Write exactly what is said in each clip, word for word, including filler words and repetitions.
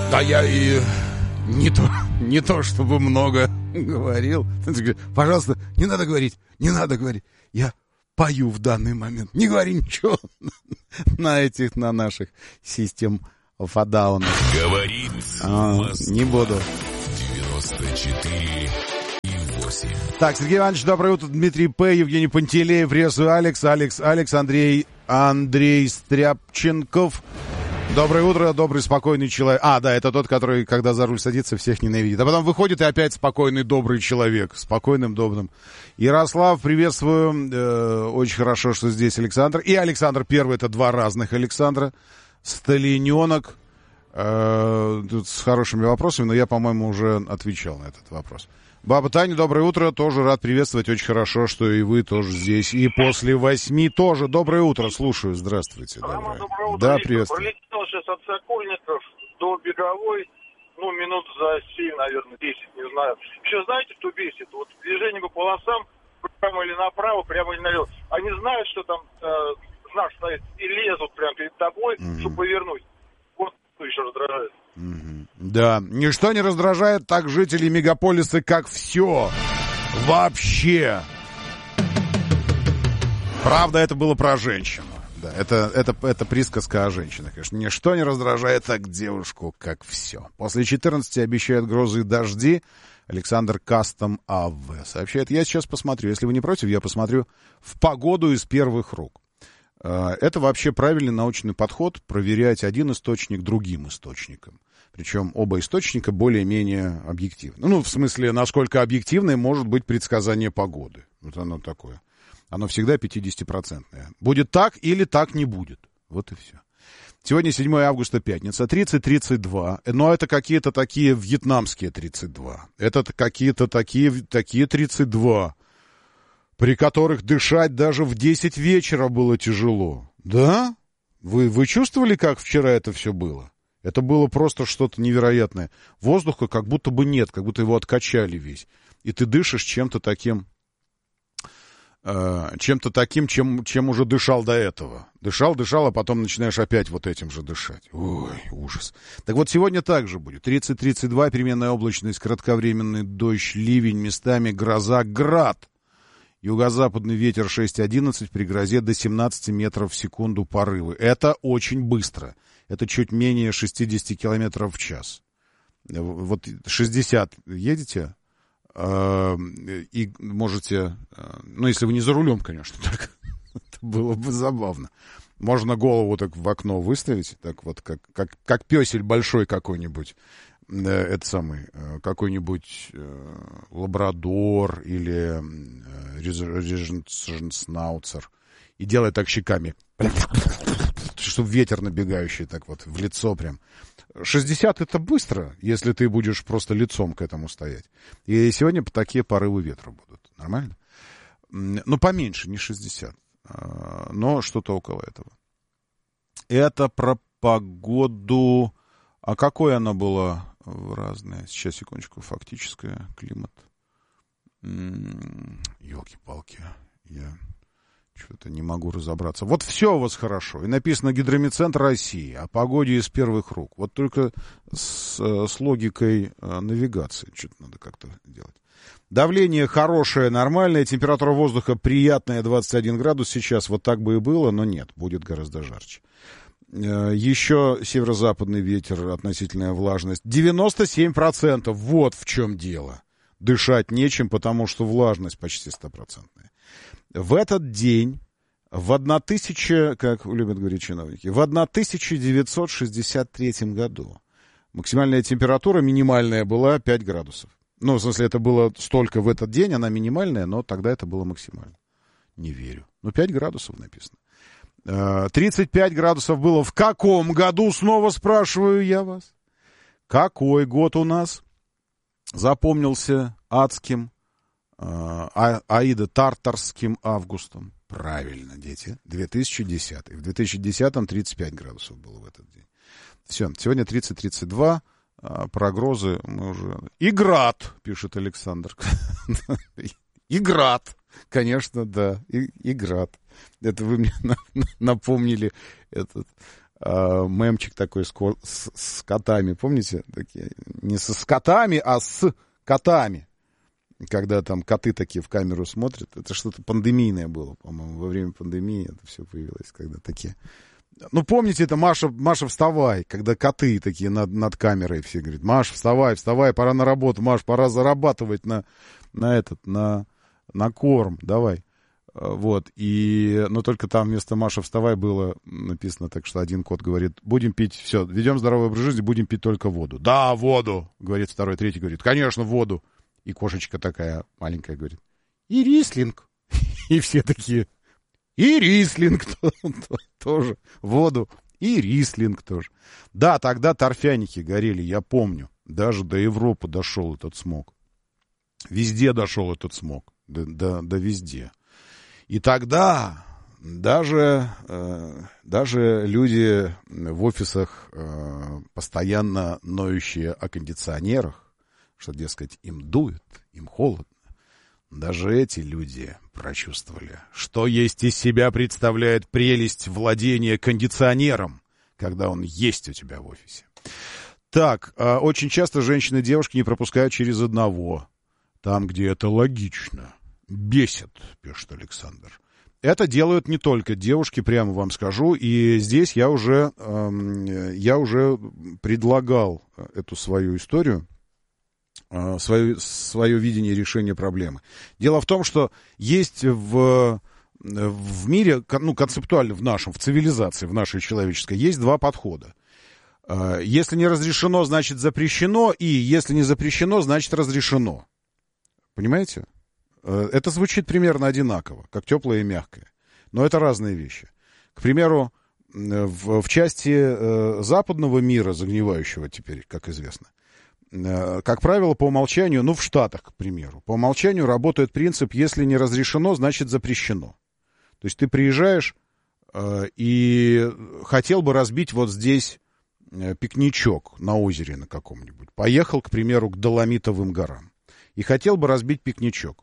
Да я и не то, не то чтобы много говорил. Пожалуйста, не надо говорить, не надо говорить. Я пою в данный момент. Не говори ничего на этих, на наших систем фадаунов. Говорит а, не буду. девяносто четыре и восемь. Так, Сергей Иванович, доброе утро. Дмитрий П., Евгений Пантелеев, приветствую Алекс, Алекс, Алекс, Андрей, Андрей Стряпченков. Доброе утро, добрый, спокойный человек. А, да, это тот, который, когда за руль садится, всех ненавидит. А потом выходит и опять спокойный, добрый человек. Спокойным, добрым. Ярослав, приветствую. Э, очень хорошо, что здесь Александр. И Александр Первый, это два разных Александра. Сталиненок. Э, тут с хорошими вопросами, но я, по-моему, уже отвечал на этот вопрос. Баба Таня, доброе утро. Тоже рад приветствовать. Очень хорошо, что и вы тоже здесь. И после восьми тоже. Доброе утро. Слушаю. Здравствуйте. Роман, Доброе. доброе утро. Да, Виктор. приветствую. Пролетел сейчас от Сокольников до Беговой, ну, минут за семь, наверное, десять, не знаю. Еще знаете, что бесит? Вот движение по полосам, прямо или направо, прямо или налево. Они знают, что там э, знак стоит, и лезут прямо перед тобой, mm-hmm. чтобы повернуть. Вот что еще раздражает. Mm-hmm. Да, ничто не раздражает так жителей мегаполиса, как все. Вообще. Правда, это было про женщину. Да, это, это, это присказка о женщинах, конечно. Ничто не раздражает так девушку, как все. После четырнадцати обещают грозы и дожди. Александр Кастом АВ сообщает. Я сейчас посмотрю. Если вы не против, я посмотрю в погоду из первых рук. Это вообще правильный научный подход — проверять один источник другим источником. Причем оба источника более-менее объективны. Ну, в смысле, насколько объективное может быть предсказание погоды. Вот оно такое. Оно всегда пятидесятипроцентное. Будет так или так не будет. Вот и все. Сегодня седьмое августа, пятница, тридцать тридцать два. Но это какие-то такие вьетнамские тридцать два. Это какие-то такие, такие тридцать два, при которых дышать даже в десять вечера было тяжело. Да? Вы, вы чувствовали, как вчера это все было? Это было просто что-то невероятное. Воздуха как будто бы нет, как будто его откачали весь. И ты дышишь чем-то таким, э, чем-то таким, чем, чем уже дышал до этого. Дышал, дышал, а потом начинаешь опять вот этим же дышать. Ой, ужас. Так вот, сегодня также будет. тридцать тридцать два, переменная облачность, кратковременный дождь, ливень, местами гроза, град. Юго-западный ветер шесть одиннадцать, при грозе до семнадцати метров в секунду порывы. Это очень быстро. Это чуть менее шестьдесят километров в час. Вот шестьдесят едете, э, и можете, э, ну, если вы не за рулем, конечно, так, это было бы забавно. Можно голову так в окно выставить, так вот, как, как, как песель большой какой-нибудь, э, это самый, э, какой-нибудь э, лабрадор или э, реженснауцер, и делает так щеками, чтобы ветер набегающий так вот в лицо прям. шестьдесят это быстро, если ты будешь просто лицом к этому стоять. И сегодня такие порывы ветра будут. Нормально? Ну, поменьше, не шестьдесят, но что-то около этого. Это про погоду. А какое оно было разное? Сейчас, секундочку, фактическое, климат. Ёлки-палки, я... Что-то не могу разобраться. Вот все у вас хорошо. И написано Гидромедцентр России. О погоде из первых рук. Вот только с, с логикой э, навигации что-то надо как-то делать. Давление хорошее, нормальное. Температура воздуха приятная, двадцать один градус сейчас. Вот так бы и было, но нет. Будет гораздо жарче. Э, еще северо-западный ветер, относительная влажность. девяносто семь процентов. Вот в чем дело. Дышать нечем, потому что влажность почти стопроцентная. В этот день, в тысяча, как любят говорить чиновники, в тысяча девятьсот шестьдесят третьем году максимальная температура минимальная была пять градусов. Ну, в смысле, это было столько в этот день, она минимальная, но тогда это было максимально. Не верю. Ну, пять градусов написано. тридцать пять градусов было в каком году, снова спрашиваю я вас? Какой год у нас запомнился адским, А, Аида Тартарским августом? Правильно, дети. две тысячи десятый. В две тысячи десятом тридцать пять градусов было в этот день. Все, сегодня тридцать тридцать два. Прогнозы мы уже... И град, пишет Александр. И град. Конечно, да. И, и град. Это вы мне напомнили этот мемчик такой с, с, с котами, помните? Такие, не со скотами, а с котами. Когда там коты такие в камеру смотрят. Это что-то пандемийное было, по-моему. Во время пандемии это все появилось, когда такие... Ну, помните, это Маша, Маша, вставай, когда коты такие над, над камерой все говорят: Маша, вставай, вставай, пора на работу, Маш, пора зарабатывать на, на этот, на, на корм, давай. Вот, и, но только там вместо Маша, вставай было написано так, что один кот говорит: будем пить, все, ведем здоровый образ жизни, будем пить только воду. Да, воду, говорит второй, третий говорит: конечно, воду. И кошечка такая маленькая говорит: и рислинг. И все такие: и рислинг тоже, воду, и рислинг тоже. Да, тогда торфяники горели, я помню. Даже до Европы дошел этот смог. Везде дошел этот смог, да, да, да везде. И тогда даже, э, даже люди в офисах, э, постоянно ноющие о кондиционерах, что, дескать, им дует, им холодно, даже эти люди прочувствовали, что есть из себя представляет прелесть владения кондиционером, когда он есть у тебя в офисе. Так, э, очень часто женщины и девушки не пропускают через одного, там, где это логично. Бесит, пишет Александр. Это делают не только девушки, прямо вам скажу. И здесь я уже, э, я уже предлагал эту свою историю, э, свое, свое видение решения проблемы. Дело в том, что есть в, в мире, ну, концептуально в нашем, в цивилизации, в нашей человеческой, есть два подхода. Э, если не разрешено, значит запрещено. И если не запрещено, значит разрешено. Понимаете? Это звучит примерно одинаково, как теплое и мягкое. Но это разные вещи. К примеру, в, в части э, западного мира, загнивающего теперь, как известно, э, как правило, по умолчанию, ну, в Штатах, к примеру, по умолчанию работает принцип: если не разрешено, значит запрещено. То есть ты приезжаешь э, и хотел бы разбить вот здесь э, пикничок на озере на каком-нибудь. Поехал, к примеру, к Доломитовым горам. И хотел бы разбить пикничок.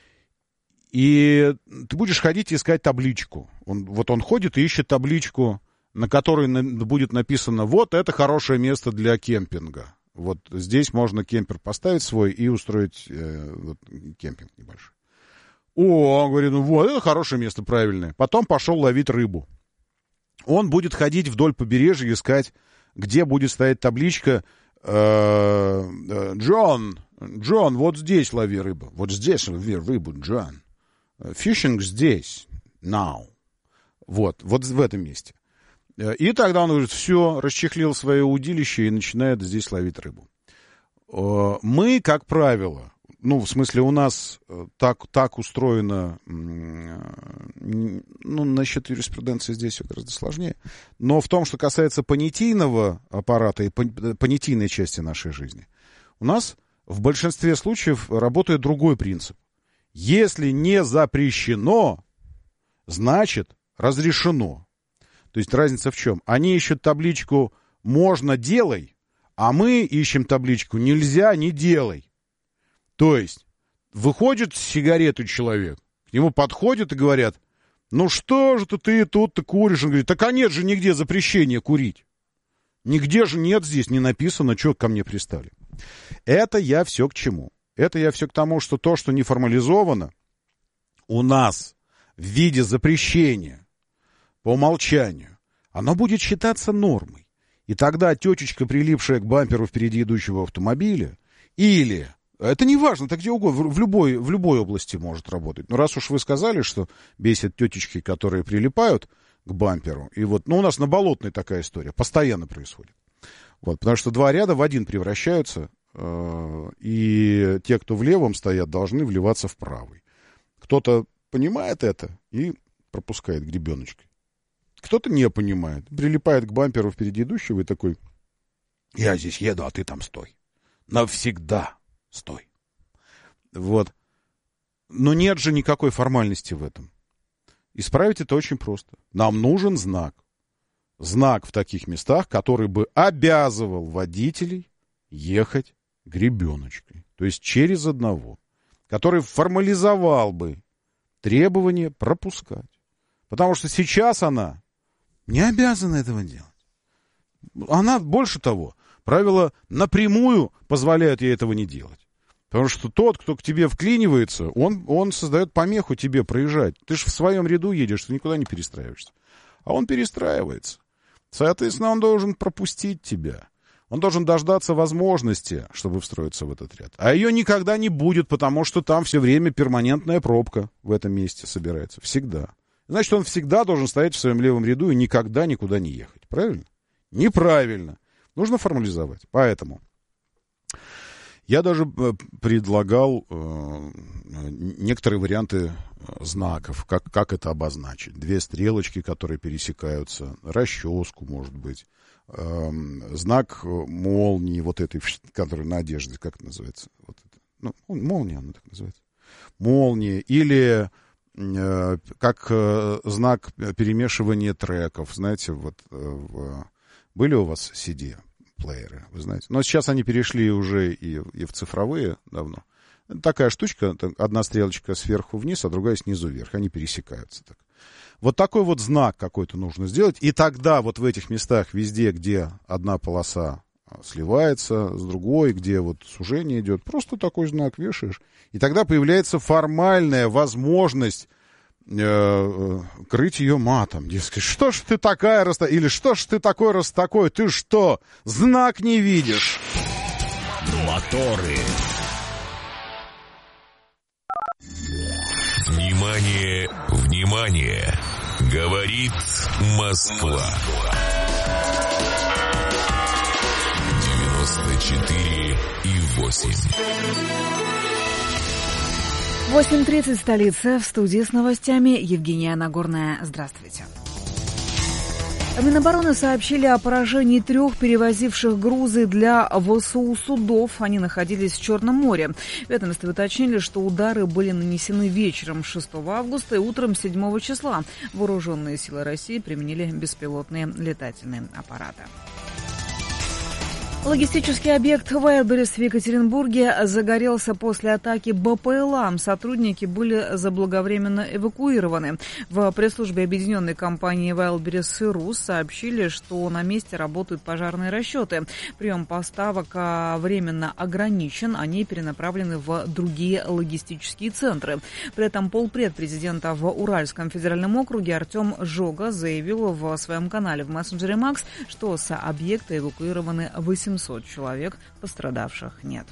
И ты будешь ходить и искать табличку. Он, вот он ходит и ищет табличку, на которой на, будет написано: вот это хорошее место для кемпинга. Вот здесь можно кемпер поставить свой и устроить э, вот, кемпинг небольшой. О, он говорит: ну вот, это хорошее место, правильное. Потом пошел ловить рыбу. Он будет ходить вдоль побережья, искать, где будет стоять табличка: Джон, Джон, вот здесь лови рыбу. Вот здесь лови рыбу, Джон. Фишинг здесь, now. Вот, вот в этом месте. И тогда он говорит: все, расчехлил свое удилище и начинает здесь ловить рыбу. Мы, как правило, ну, в смысле, у нас так, так устроено, ну, насчет юриспруденции здесь все гораздо сложнее, но в том, что касается понятийного аппарата и понятийной части нашей жизни, у нас в большинстве случаев работает другой принцип. Если не запрещено, значит разрешено. То есть разница в чем? Они ищут табличку «можно, делай», а мы ищем табличку «нельзя, не делай». То есть выходит с сигаретой человек, к нему подходят и говорят: ну что же ты тут-то куришь? Он говорит: так а нет же нигде запрещения курить. Нигде же нет, здесь не написано, что ко мне пристали. Это я все к чему? Это я все к тому, что то, что не формализовано у нас в виде запрещения по умолчанию, оно будет считаться нормой. И тогда тетечка, прилипшая к бамперу впереди идущего автомобиля, или... Это не важно, так где угодно, в любой, в любой области может работать. Но раз уж вы сказали, что бесит тетечки, которые прилипают к бамперу, и вот, ну, у нас на Болотной такая история постоянно происходит. Вот, потому что два ряда в один превращаются, э, и те, кто в левом стоят, должны вливаться в правый. Кто-то понимает это и пропускает гребеночкой. Кто-то не понимает, прилипает к бамперу впереди идущего и такой: я здесь еду, а ты там стой. Навсегда. Стой. Вот. Но нет же никакой формальности в этом. Исправить это очень просто. Нам нужен знак. Знак в таких местах, который бы обязывал водителей ехать гребеночкой. То есть через одного. Который формализовал бы требование пропускать. Потому что сейчас она не обязана этого делать. Она, больше того, правила напрямую позволяют ей этого не делать. Потому что тот, кто к тебе вклинивается, он, он создает помеху тебе проезжать. Ты же в своем ряду едешь, ты никуда не перестраиваешься. А он перестраивается. Соответственно, он должен пропустить тебя. Он должен дождаться возможности, чтобы встроиться в этот ряд. А ее никогда не будет, потому что там все время перманентная пробка в этом месте собирается. Всегда. Значит, он всегда должен стоять в своем левом ряду и никогда никуда не ехать. Правильно? Неправильно. Нужно формализовать. Поэтому я даже предлагал э, некоторые варианты знаков, как, как это обозначить. Две стрелочки, которые пересекаются, расческу, может быть, э, знак молнии, вот этой, который на одежде, как это называется? Вот это. Ну, молния, она так называется. Молния. Или э, как э, знак перемешивания треков. Знаете, вот э, в, были у вас си ди-плееры, вы знаете? Но сейчас они перешли уже и, и в цифровые давно. Такая штучка, одна стрелочка сверху вниз, а другая снизу вверх. Они пересекаются так. Вот такой вот знак какой-то нужно сделать. И тогда вот в этих местах везде, где одна полоса сливается с другой, где вот сужение идет, просто такой знак вешаешь. И тогда появляется формальная возможность э, крыть ее матом. Дескать, что ж ты такая раз... Или что ж ты такой раз такой? Ты что, знак не видишь? Моторы. Внимание, внимание! Говорит Москва. девяносто четыре и восемь. восемь тридцать, столица. В студии с новостями Евгения Нагорная. Здравствуйте. В Минобороны сообщили о поражении трех перевозивших грузы для ВСУ судов. Они находились в Черном море. В ведомстве уточнили, что удары были нанесены вечером шестого августа и утром седьмого числа. Вооруженные силы России применили беспилотные летательные аппараты. Логистический объект Wildberries в Екатеринбурге загорелся после атаки БПЛА. Сотрудники были заблаговременно эвакуированы. В пресс-службе объединенной компании Wildberries и РУС сообщили, что на месте работают пожарные расчеты. Прием поставок временно ограничен, они перенаправлены в другие логистические центры. При этом полпред президента в Уральском федеральном округе Артем Жога заявил в своем канале в мессенджере Макс, что с объекта эвакуированы восемьсот человек, пострадавших нет.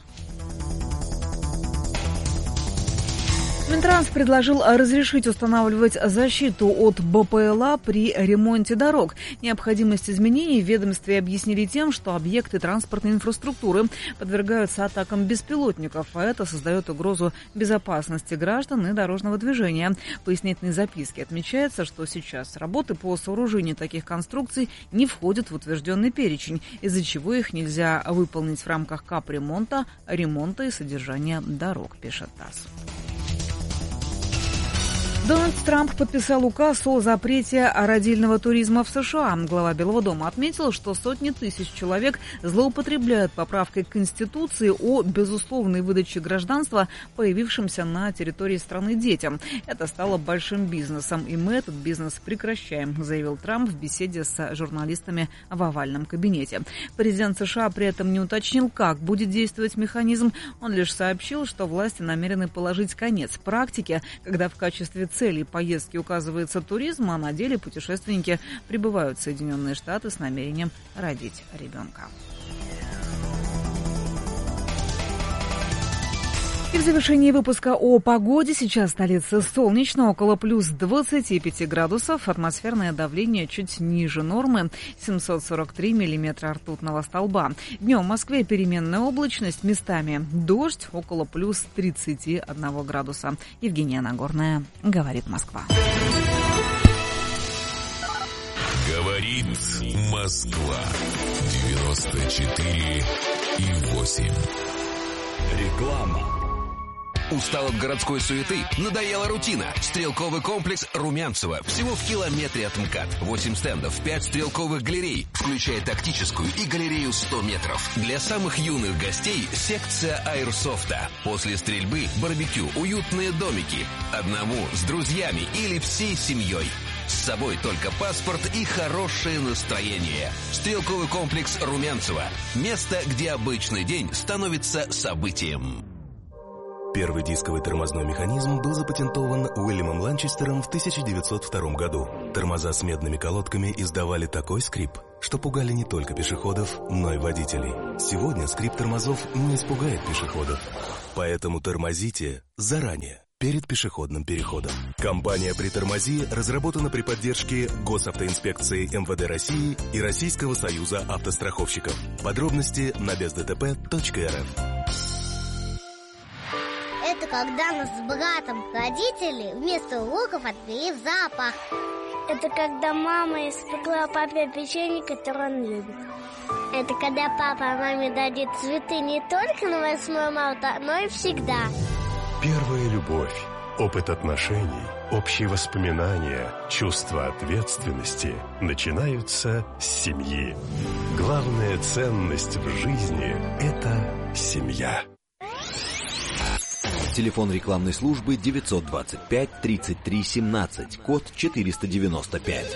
Минтранс предложил разрешить устанавливать защиту от БПЛА при ремонте дорог. Необходимость изменений в ведомстве объяснили тем, что объекты транспортной инфраструктуры подвергаются атакам беспилотников, а это создает угрозу безопасности граждан и дорожного движения. В пояснительной записке отмечается, что сейчас работы по сооружению таких конструкций не входят в утвержденный перечень, из-за чего их нельзя выполнить в рамках капремонта, ремонта и содержания дорог, пишет ТАСС. Дональд Трамп подписал указ о запрете родильного туризма в США. Глава Белого дома отметил, что сотни тысяч человек злоупотребляют поправкой к Конституции о безусловной выдаче гражданства появившимся на территории страны детям. Это стало большим бизнесом, и мы этот бизнес прекращаем, заявил Трамп в беседе с журналистами в овальном кабинете. Президент США при этом не уточнил, как будет действовать механизм. Он лишь сообщил, что власти намерены положить конец практике, когда в качестве целей поездки указывается туризм, а на деле путешественники прибывают в Соединенные Штаты с намерением родить ребенка. И в завершении выпуска о погоде. Сейчас в столице солнечно, около плюс двадцати пяти градусов. Атмосферное давление чуть ниже нормы, семьсот сорок три миллиметра ртутного столба. Днем в Москве переменная облачность, местами дождь, около плюс тридцати одного градуса. Евгения Нагорная, говорит Москва. Говорит Москва. девяносто четыре и восемь. Реклама. Устал от городской суеты? Надоела рутина? Стрелковый комплекс Румянцево. Всего в километре от МКАД. восемь стендов, пять стрелковых галерей, включая тактическую и галерею сто метров. Для самых юных гостей секция аэрсофта. После стрельбы барбекю, уютные домики. Одному, с друзьями или всей семьей. С собой только паспорт и хорошее настроение. Стрелковый комплекс Румянцева. Место, где обычный день становится событием. Первый дисковый тормозной механизм был запатентован Уильямом Ланчестером в тысяча девятьсот втором году. Тормоза с медными колодками издавали такой скрип, что пугали не только пешеходов, но и водителей. Сегодня скрип тормозов не испугает пешеходов. Поэтому тормозите заранее, перед пешеходным переходом. Компания «Притормози» разработана при поддержке Госавтоинспекции эм вэ дэ России и Российского союза автостраховщиков. Подробности на без дэ тэ пэ точка эр эф. Это когда нас с братом родители вместо уроков отвели в зоопарк. Это когда мама испекла папе печенье, которое он любит. Это когда папа маме дадит цветы не только на восьмое марта, но и всегда. Первая любовь, опыт отношений, общие воспоминания, чувство ответственности начинаются с семьи. Главная ценность в жизни – это семья. Телефон рекламной службы девятьсот двадцать пять тридцать три семнадцать, код четыреста девяносто пять.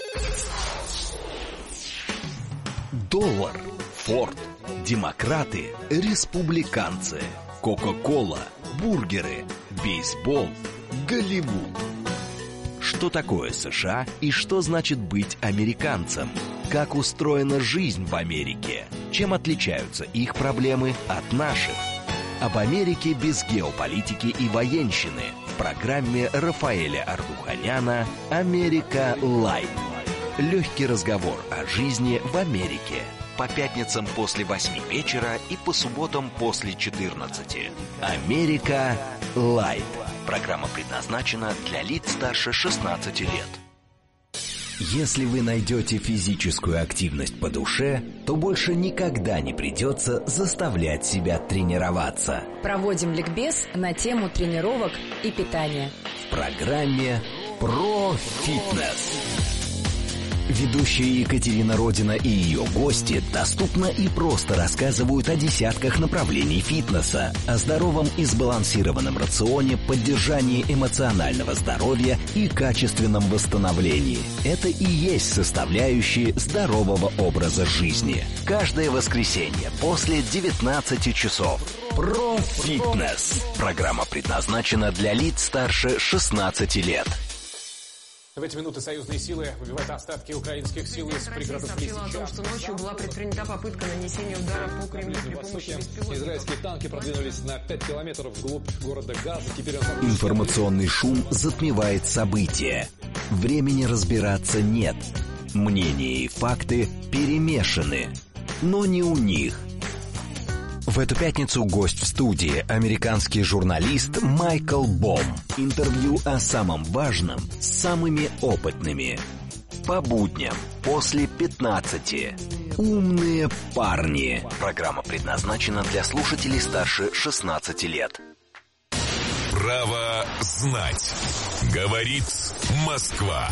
Доллар, Форд, демократы, республиканцы, Кока-кола, бургеры, бейсбол, Голливуд. Что такое США и что значит быть американцем? Как устроена жизнь в Америке? Чем отличаются их проблемы от наших? Об Америке без геополитики и военщины в программе Рафаэля Ардуханяна «Америка Лайт». Легкий разговор о жизни в Америке. По пятницам после восьми вечера и по субботам после четырнадцати. «Америка Лайт». Программа предназначена для лиц старше шестнадцати лет. Если вы найдете физическую активность по душе, то больше никогда не придется заставлять себя тренироваться. Проводим ликбез на тему тренировок и питания. В программе «Про фитнес». Ведущая Екатерина Родина и ее гости доступно и просто рассказывают о десятках направлений фитнеса, о здоровом и сбалансированном рационе, поддержании эмоционального здоровья и качественном восстановлении. Это и есть составляющие здорового образа жизни. Каждое воскресенье после девятнадцати часов. Про фитнес. Программа предназначена для лиц старше шестнадцати лет. В эти минуты союзные силы выбивают остатки украинских сил из пригородов Лисичанска. О том, что ночью была предпринята попытка нанесения удара по Кремлю при помощи беспилотников. Израильские танки продвинулись на пять километров вглубь города Газа. Теперь он... Информационный шум затмевает события. Времени разбираться нет. Мнения и факты перемешаны. Но не у них. В эту пятницу гость в студии – американский журналист Майкл Бом. Интервью о самом важном с самыми опытными. По будням после пятнадцати. Умные парни. Программа предназначена для слушателей старше шестнадцати лет. Право знать. Говорит Москва.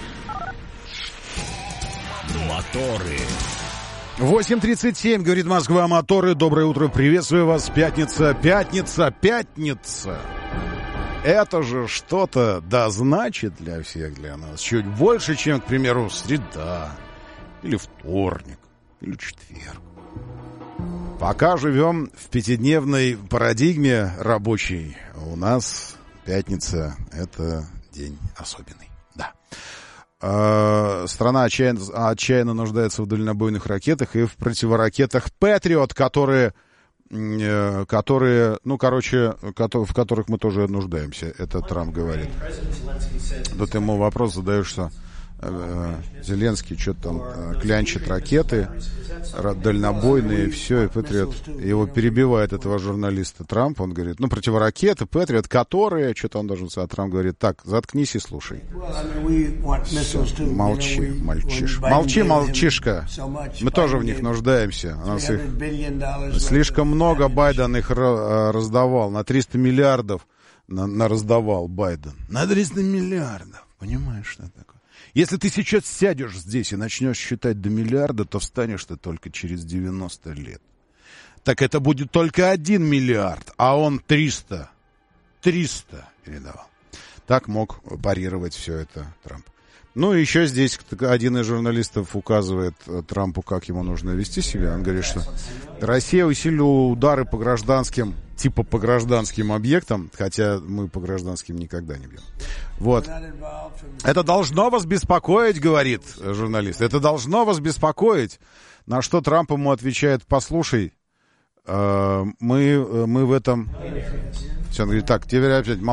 Моторы. восемь тридцать семь, говорит Москва, моторы. Доброе утро, приветствую вас. Пятница, пятница, пятница. Это же что-то да значит для всех, для нас. Чуть больше, чем, к примеру, среда, или вторник, или четверг. Пока живем в пятидневной парадигме рабочей, у нас пятница — это день особенный. Да. Страна отчаянно, отчаянно нуждается в дальнобойных ракетах и в противоракетах «Патриот», которые, которые, ну, короче, в которых мы тоже нуждаемся. Это Трамп говорит. Тут ему вопрос задаешь, что Зеленский что-то там клянчит ракеты дальнобойные, все, и Патриот. Его перебивает этого журналиста Трамп. Он говорит, ну, противоракеты, Патриот, которые, что-то он должен сказать. А Трамп говорит, так, заткнись и слушай. Все, молчи, мальчиш. Молчи, мальчишка. Мы тоже в них нуждаемся. У нас их слишком много. Байден их раздавал. На триста миллиардов на, на раздавал Байден. На триста миллиардов. Понимаешь, что это такое? Если ты сейчас сядешь здесь и начнешь считать до миллиарда, то встанешь ты только через девяносто лет. Так это будет только один миллиард, а он триста. триста передавал. Так мог парировать все это Трамп. Ну, и еще здесь один из журналистов указывает Трампу, как ему нужно вести себя. Он говорит, что Россия усилила удары по гражданским, типа по гражданским объектам, хотя мы по гражданским никогда не бьем. Вот. Это должно вас беспокоить, говорит журналист. Это должно вас беспокоить. На что Трамп ему отвечает: послушай, э, мы, мы в этом... Все, он говорит, так, теперь опять